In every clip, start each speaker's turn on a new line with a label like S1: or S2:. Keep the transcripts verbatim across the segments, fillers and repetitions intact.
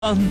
S1: 嗯，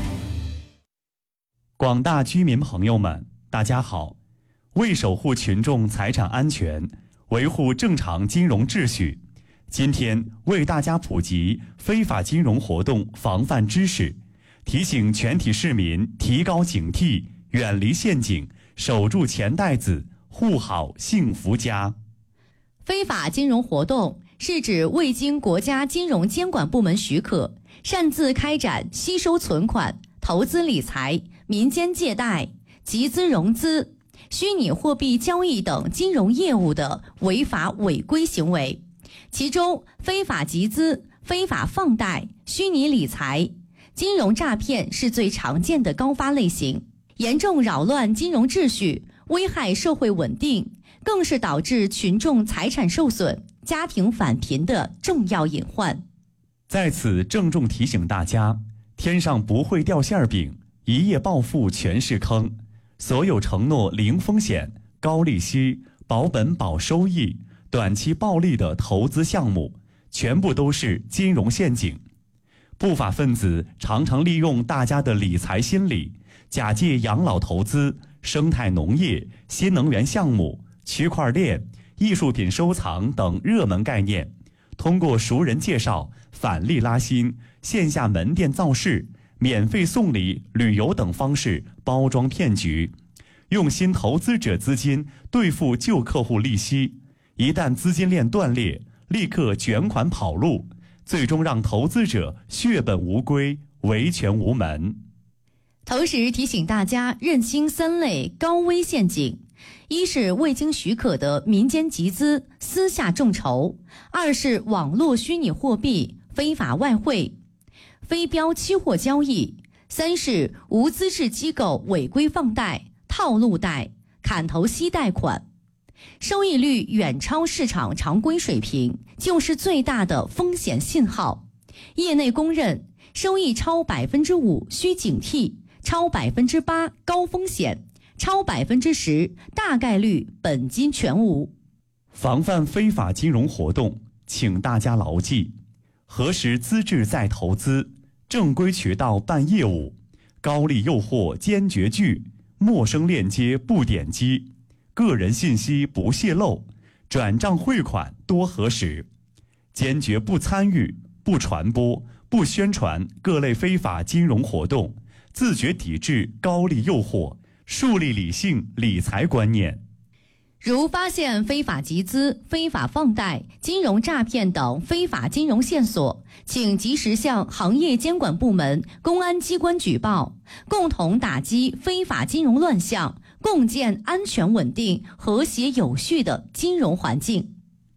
S1: 广大居民朋友们，大家好。为守护群众财产安全，维护正常金融秩序，今天为大家普及非法金融活动防范知识，提醒全体市民提高警惕，远离陷阱，守住钱袋子，护好幸福家。
S2: 非法金融活动是指未经国家金融监管部门许可，擅自开展吸收存款、投资理财、民间借贷、集资融资、虚拟货币交易等金融业务的违法违规行为。其中，非法集资、非法放贷、虚拟理财、金融诈骗是最常见的高发类型，严重扰乱金融秩序，危害社会稳定，更是导致群众财产受损、家庭返贫的重要隐患。
S1: 在此郑重提醒大家，天上不会掉馅饼，一夜暴富全是坑。所有承诺零风险、高利息、保本保收益、短期暴利的投资项目，全部都是金融陷阱。不法分子常常利用大家的理财心理，假借养老投资、生态农业、新能源项目、区块链、艺术品收藏等热门概念，通过熟人介绍、返利拉新、线下门店造势、免费送礼、旅游等方式包装骗局，用新投资者资金兑付旧客户利息，一旦资金链断裂，立刻卷款跑路，最终让投资者血本无归，维权无门。
S2: 同时提醒大家认清三类高危陷阱：一是未经许可的民间集资、私下众筹；二是网络虚拟货币、非法外汇、非标期货交易；三是无资质机构违规放贷、套路贷、砍头息贷款。收益率远超市场常规水平，就是最大的风险信号。业内公认，收益超百分之五需警惕，超百分之八高风险，超百分之十大概率本金全无。
S1: 防范非法金融活动，请大家牢记：核实资质再投资，正规渠道办业务，高利诱惑坚决拒，陌生链接不点击，个人信息不泄露，转账汇款多核实，坚决不参与、不传播、不宣传各类非法金融活动，自觉抵制高利诱惑，树立理性理财观念。
S2: 如发现非法集资、非法放贷、金融诈骗等非法金融线索，请及时向行业监管部门、公安机关举报，共同打击非法金融乱象，共建安全稳定、和谐有序的金融环境。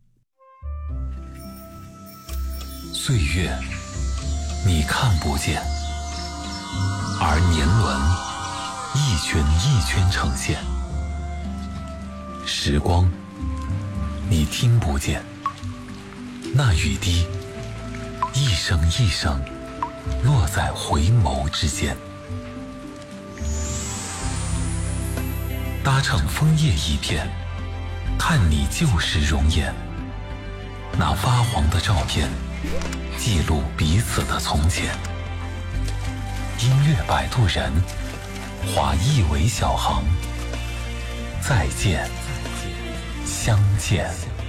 S3: 岁月你看不见，而年轮一圈一圈呈现。时光你听不见，那雨滴一声一声落在回眸之间。搭乘枫叶一片，看你旧时容颜，那发黄的照片记录彼此的从前。音乐摆渡人，华裔为小航，再见相见。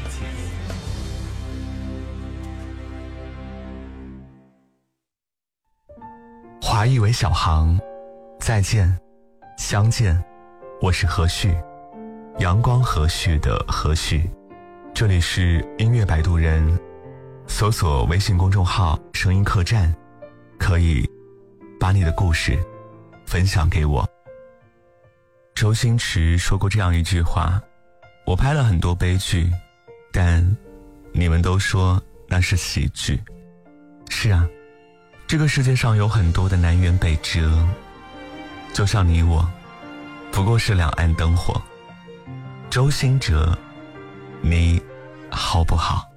S4: 华裔为小航，再见相见。我是何旭，阳光和煦的何旭。这里是音乐摆渡人，搜索微信公众号声音客栈，可以把你的故事分享给我。周星驰说过这样一句话：我拍了很多悲剧，但你们都说那是喜剧。是啊，这个世界上有很多的南辕北辙，就像你我不过是两岸灯火。周兴哲，你好不好？